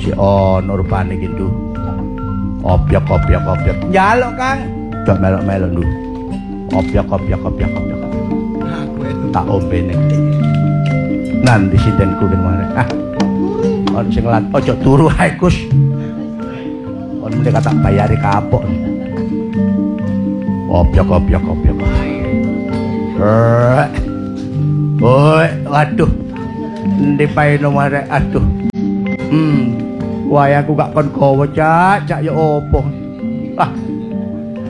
si ono rupane iki Ndu. Obyek. Njaluk Kang. Cok melok-melok Ndu. Obyek. Aku itu Tak ombene. Nanti sintenku ben marek. Kon sing lan ojo turu ae Gus. Kon mule kata bayari kapok. Obyek. Oi, waduh. Endi paeno marek aduh. Wayaku gak kon gawa cak ya opo. Ah,